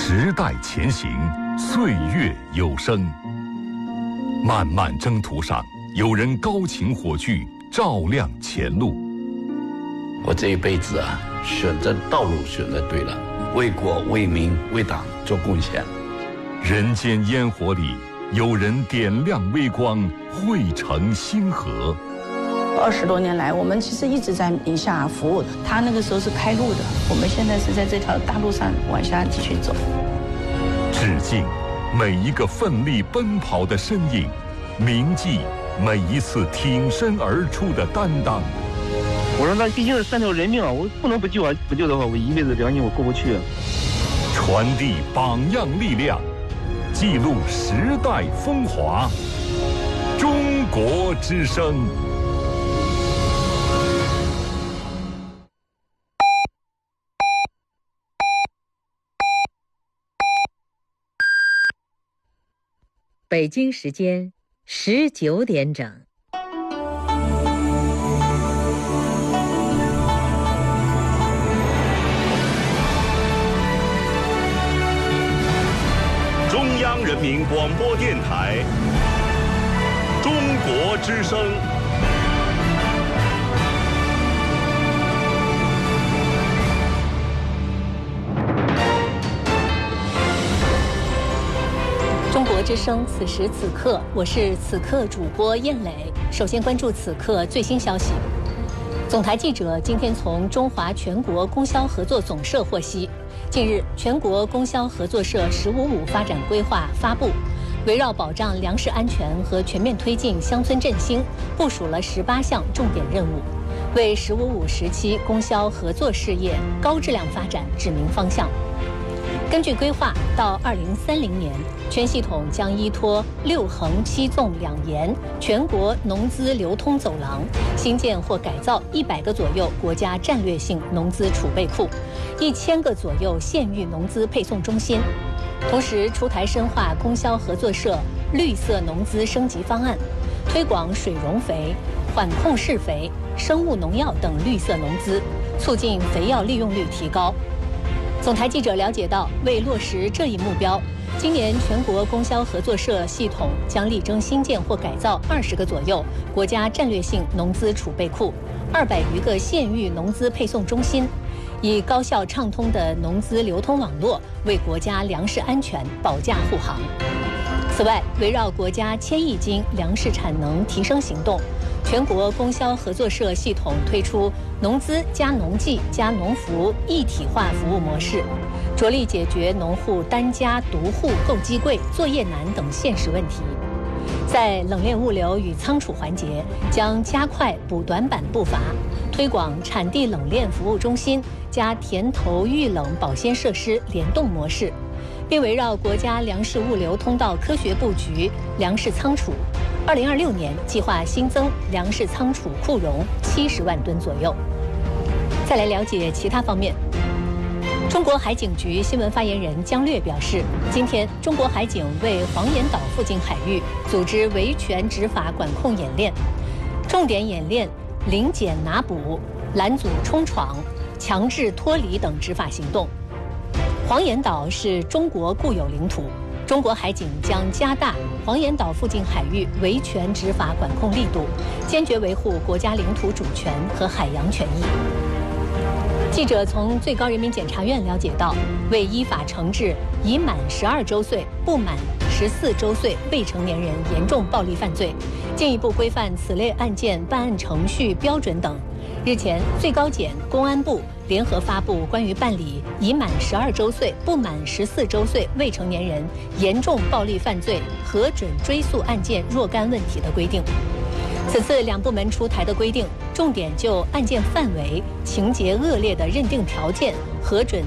时代前行，岁月有声。漫漫征途上，有人高擎火炬，照亮前路。 我这一辈子啊，选择道路选择对了，为国为民为党做贡献。 人间烟火里，有人点亮微光，汇成星河。 20多年来，我们其实一直在宁夏服务。他那个时候是开路的，我们现在是在这条大路上往下继续走。 致敬每一个奋力奔跑的身影，铭记每一次挺身而出的担当。 我说那毕竟是3条人命啊，我不能不救啊！不救的话，我一辈子良心我过不去。 传递榜样力量，记录时代风华。中国之声。 北京时间19点整。 中央人民广播电台，中国之声。 中国之声，此时此刻，我是此刻主播燕磊。首先关注此刻最新消息。总台记者今天从中华全国供销合作总社获悉，近日全国供销合作社“1055”发展规划发布，围绕保障粮食安全和全面推进乡村振兴，部署了18项重点任务，为“1055”时期供销合作事业高质量发展指明方向。根据规划，到2030年，全系统将依托6横7纵2沿全国农资流通走廊，新建或改造100个左右国家战略性农资储备库，1000个左右县域农资配送中心。同时，出台深化供销合作社绿色农资升级方案，推广水溶肥、缓控施肥、生物农药等绿色农资，促进肥药利用率提高。总台记者了解到，为落实这一目标，今年全国供销合作社系统将力争新建或改造20个左右国家战略性农资储备库，200余个县域农资配送中心，以高效畅通的农资流通网络为国家粮食安全保驾护航。此外，围绕国家1000亿斤粮食产能提升行动，全国供销合作社系统推出农资加农技加农服一体化服务模式，着力解决农户单家独户购机贵、作业难等现实问题。在冷链物流与仓储环节，将加快补短板步伐，推广产地冷链服务中心加田投预冷保鲜设施联动模式，并围绕国家粮食物流通道科学布局粮食仓储，2026年计划新增粮食仓储库容70万吨左右。再来了解其他方面。中国海警局新闻发言人姜略表示，今天中国海警为黄岩岛附近海域组织维权执法管控演练，重点演练临检拿捕、拦阻冲闯、强制脱离等执法行动。黄岩岛是中国固有领土，中国海警将加大黄岩岛附近海域维权执法管控力度，坚决维护国家领土主权和海洋权益。记者从最高人民检察院了解到，为依法惩治已满12周岁不满14周岁未成年人严重暴力犯罪，进一步规范此类案件办案程序标准等，日前最高检、公安部联合发布关于办理已满12周岁不满14周岁未成年人严重暴力犯罪核准追诉案件若干问题的规定。此次两部门出台的规定，重点就案件范围、情节恶劣的认定条件、核准